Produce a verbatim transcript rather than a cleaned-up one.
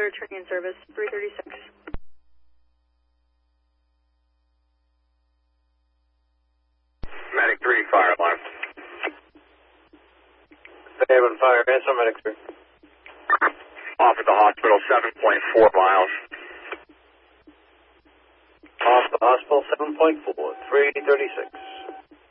officer returning in service, three thirty-six. Medic three, fire alarm. Haven Fire, answer Medic three. Off at the hospital, seven point four miles. Off the hospital, seven point four, three thirty-six.